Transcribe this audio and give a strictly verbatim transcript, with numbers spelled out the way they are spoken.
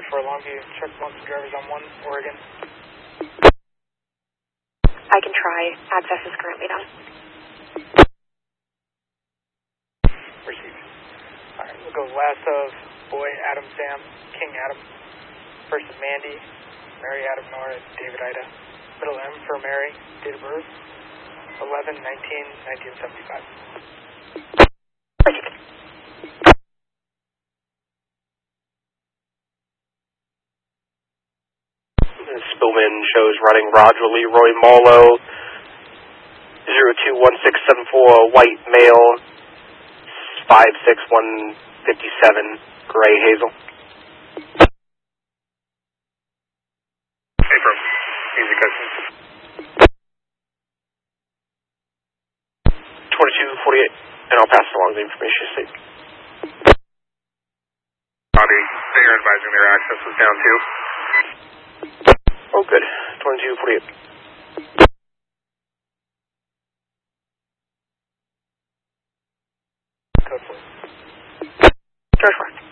for Longview. Check one some drivers on one, Oregon. I can try. Access is currently done. Received. Alright, we'll go last of Boy, Adam, Sam, King, Adam. First is Mandy, Mary, Adam, Nora, David, Ida. Middle M for Mary, date of birth, eleven nineteen nineteen seventy-five. Received. Spillman shows running Roger Leroy Marlowe, zero two one six seven four, white male, five six one fifty-seven, gray hazel. Affirm. Easy customers. twenty-two forty-eight, and I'll pass along the information state. Bobby, they are advising their access was down too. Oh, good. twenty-two forty-eight. Code four. Code four.